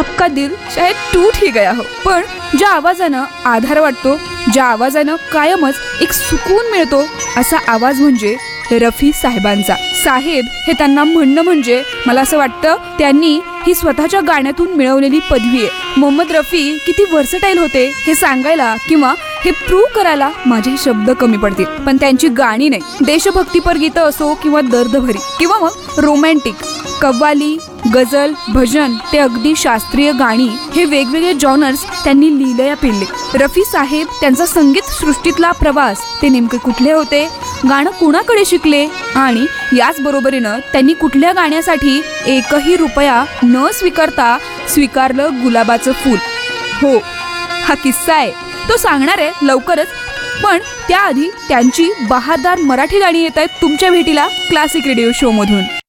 आपका दिल शायद टूट ही गया हो. पण ज्या आवाजानं आधार वाटतो, ज्या आवाजानं कायमच एक सुकून मिळतो, असा आवाज म्हणजे रफी साहेबांचा. साहेब हे त्यांना म्हणणं म्हणजे मला असं वाटतं त्यांनी ही स्वतःच्या गाण्यातून मिळवलेली पदवी आहे. मोहम्मद रफी किती व्हर्सटाईल होते हे सांगायला किंवा हे प्रूव्ह करायला माझे शब्द कमी पडतील. पण त्यांची गाणी नाही, देशभक्तीपर गीतं असो किंवा दर्दभरी किंवा मग रोमॅन्टिक, कव्वाली, गझल, भजन ते अगदी शास्त्रीय गाणी, हे वेगवेगळे जॉनर्स त्यांनी लीलया पेलले. रफी साहेब त्यांचा संगीत सृष्टीतला प्रवास ते नेमके कुठले होते, गाणं कुणाकडे शिकले आणि याच बरोबरीनं त्यांनी कुठल्या गाण्यासाठी एकही रुपया न स्वीकारता स्वीकारलं गुलाबाचं फूल. हो, हा किस्सा आहे, तो सांगणार आहे लवकरच. पण त्याआधी त्यांची बहारदार मराठी गाणी येत आहेत तुमच्या भेटीला क्लासिक रेडिओ शो मधून.